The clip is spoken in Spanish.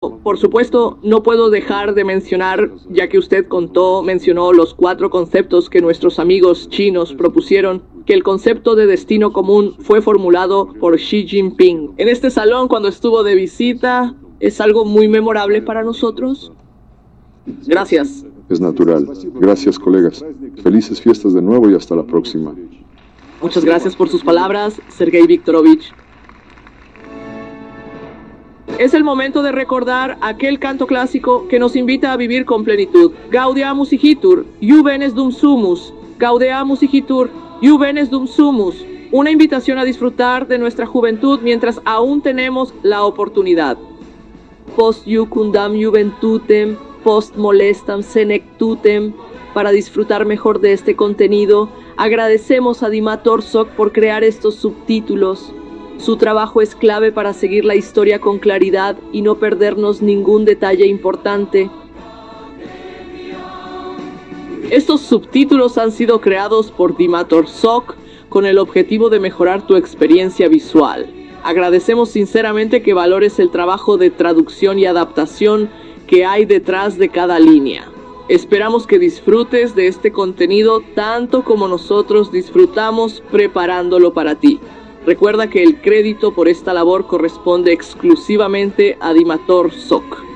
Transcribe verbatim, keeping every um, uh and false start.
por supuesto, no puedo dejar de mencionar, ya que usted contó, mencionó los cuatro conceptos que nuestros amigos chinos propusieron, que el concepto de destino común fue formulado por Xi Jinping. En este salón, cuando estuvo de visita, es algo muy memorable para nosotros. Gracias. Es natural. Gracias, colegas. Felices fiestas de nuevo y hasta la próxima. Muchas gracias por sus palabras, Sergei Viktorovich. Es el momento de recordar aquel canto clásico que nos invita a vivir con plenitud. Gaudeamus igitur, juvenes dum sumus. Gaudeamus igitur, juvenes dum sumus. Una invitación a disfrutar de nuestra juventud mientras aún tenemos la oportunidad. Post iucundam juventutem, post molestam senectutem. Para disfrutar mejor de este contenido, agradecemos a Dima Torsok por crear estos subtítulos. Su trabajo es clave para seguir la historia con claridad y no perdernos ningún detalle importante. Estos subtítulos han sido creados por Dima Torsok con el objetivo de mejorar tu experiencia visual. Agradecemos sinceramente que valores el trabajo de traducción y adaptación que hay detrás de cada línea. Esperamos que disfrutes de este contenido tanto como nosotros disfrutamos preparándolo para ti. Recuerda que el crédito por esta labor corresponde exclusivamente a Dima Torsok.